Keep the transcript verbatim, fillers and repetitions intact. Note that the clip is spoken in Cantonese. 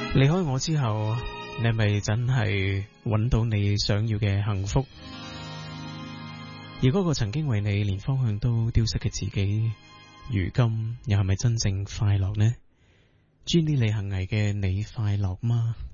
離開我之後，你係咪真係揾到你想要嘅幸福？而嗰個曾經為你連方向都丟失嘅自己，如今又係咪真正快樂呢？專啲你行危嘅你快樂嗎？